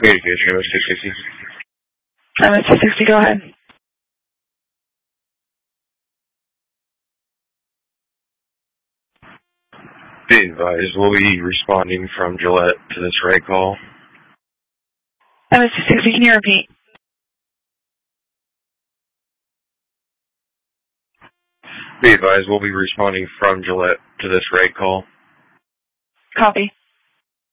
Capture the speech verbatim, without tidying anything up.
Communication, M S two sixty. M S two sixty, go ahead. Be advised, we'll be responding from Gillette to this right call. M S two sixty, can you repeat? Be advised, we'll be responding from Gillette to this right call. Copy.